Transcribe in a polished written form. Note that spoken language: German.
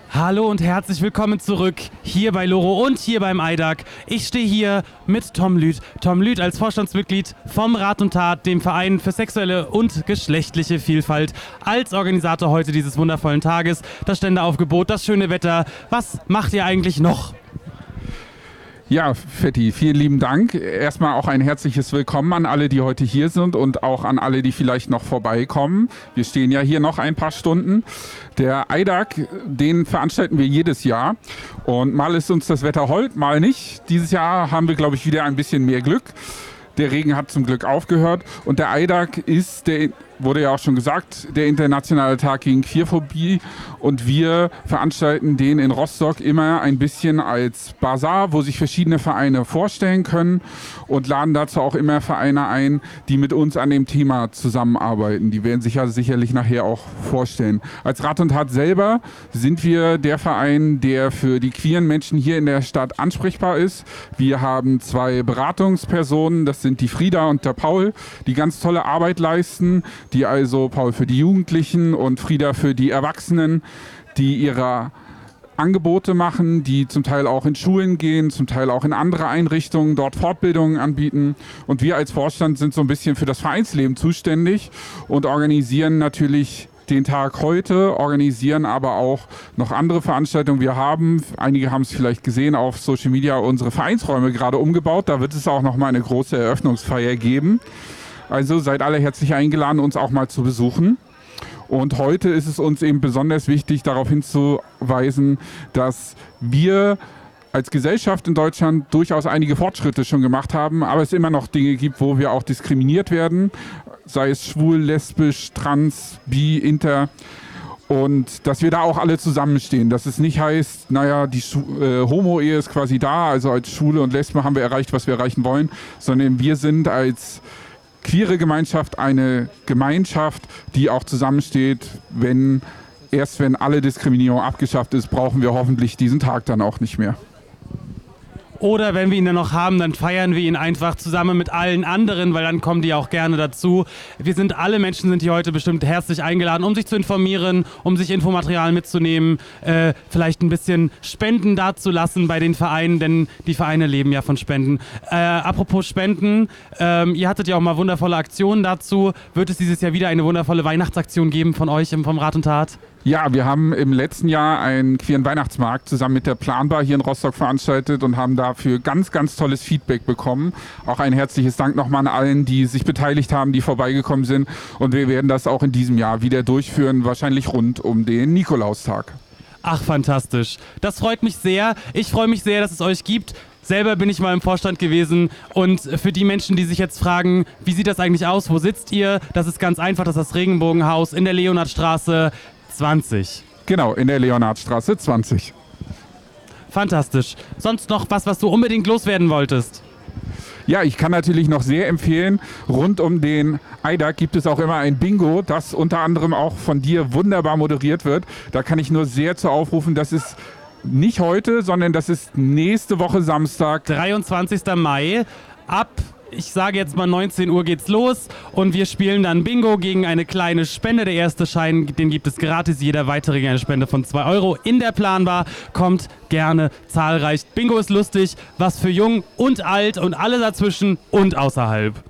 Hallo und herzlich willkommen zurück hier bei Loro und hier beim EIDAG. Ich stehe hier mit Tom Lüth. Tom Lüth als Vorstandsmitglied vom Rat und Tat, dem Verein für sexuelle und geschlechtliche Vielfalt, als Organisator heute dieses wundervollen Tages. Das Ständeraufgebot, das schöne Wetter. Was macht ihr eigentlich noch? Ja, Fetti, vielen lieben Dank. Erstmal auch ein herzliches Willkommen an alle, die heute hier sind und auch an alle, die vielleicht noch vorbeikommen. Wir stehen ja hier noch ein paar Stunden. Der EIDAG, den veranstalten wir jedes Jahr und mal ist uns das Wetter hold, mal nicht. Dieses Jahr haben wir, glaube ich, wieder ein bisschen mehr Glück. Der Regen hat zum Glück aufgehört und der EIDAG ist, wurde ja auch schon gesagt, der internationale Tag gegen Queerphobie und wir veranstalten den in Rostock immer ein bisschen als Basar, wo sich verschiedene Vereine vorstellen können und laden dazu auch immer Vereine ein, die mit uns an dem Thema zusammenarbeiten. Die werden sich ja sicherlich nachher auch vorstellen. Als Rat und Tat selber sind wir der Verein, der für die queeren Menschen hier in der Stadt ansprechbar ist. Wir haben 2 Beratungspersonen, das sind die Frieda und der Paul, die ganz tolle Arbeit leisten, die also Paul für die Jugendlichen und Frieda für die Erwachsenen, die ihre Angebote machen, die zum Teil auch in Schulen gehen, zum Teil auch in andere Einrichtungen, dort Fortbildungen anbieten. Und wir als Vorstand sind so ein bisschen für das Vereinsleben zuständig und organisieren natürlich den Tag heute, organisieren aber auch noch andere Veranstaltungen. Wir haben, einige haben es vielleicht gesehen, auf Social Media unsere Vereinsräume gerade umgebaut. Da wird es auch noch mal eine große Eröffnungsfeier geben. Also seid alle herzlich eingeladen, uns auch mal zu besuchen. Und heute ist es uns eben besonders wichtig, darauf hinzuweisen, dass wir als Gesellschaft in Deutschland durchaus einige Fortschritte schon gemacht haben, aber es immer noch Dinge gibt, wo wir auch diskriminiert werden, sei es schwul, lesbisch, trans, bi, inter. Und dass wir da auch alle zusammenstehen, dass es nicht heißt, naja, die Homo-Ehe ist quasi da, also als Schwule und Lesben haben wir erreicht, was wir erreichen wollen, sondern wir sind als queere Gemeinschaft eine Gemeinschaft, die auch zusammensteht, wenn alle Diskriminierung abgeschafft ist, brauchen wir hoffentlich diesen Tag dann auch nicht mehr. Oder wenn wir ihn dann noch haben, dann feiern wir ihn einfach zusammen mit allen anderen, weil dann kommen die auch gerne dazu. Alle Menschen sind hier heute bestimmt herzlich eingeladen, um sich zu informieren, um sich Infomaterial mitzunehmen, vielleicht ein bisschen Spenden dazulassen bei den Vereinen, denn die Vereine leben ja von Spenden. Apropos Spenden, ihr hattet ja auch mal wundervolle Aktionen dazu. Wird es dieses Jahr wieder eine wundervolle Weihnachtsaktion geben von euch vom Rat und Tat? Ja, wir haben im letzten Jahr einen queeren Weihnachtsmarkt zusammen mit der Planbar hier in Rostock veranstaltet und haben dafür ganz, ganz tolles Feedback bekommen. Auch ein herzliches Dank nochmal an allen, die sich beteiligt haben, die vorbeigekommen sind. Und wir werden das auch in diesem Jahr wieder durchführen, wahrscheinlich rund um den Nikolaustag. Ach, fantastisch. Das freut mich sehr. Ich freue mich sehr, dass es euch gibt. Selber bin ich mal im Vorstand gewesen und für die Menschen, die sich jetzt fragen, wie sieht das eigentlich aus, wo sitzt ihr? Das ist ganz einfach, das ist das Regenbogenhaus in der Leonhardstraße 20. Genau, in der Leonhardstraße 20. Fantastisch. Sonst noch was du unbedingt loswerden wolltest? Ja, ich kann natürlich noch sehr empfehlen, rund um den EIDAG gibt es auch immer ein Bingo, das unter anderem auch von dir wunderbar moderiert wird. Da kann ich nur sehr zu aufrufen, das ist nicht heute, sondern das ist nächste Woche Samstag. 23. Mai ab, ich sage jetzt mal 19 Uhr geht's los und wir spielen dann Bingo gegen eine kleine Spende. Der erste Schein, den gibt es gratis, jeder weitere gegen eine Spende von 2 Euro in der Planbar. Kommt gerne zahlreich. Bingo ist lustig, was für jung und alt und alle dazwischen und außerhalb.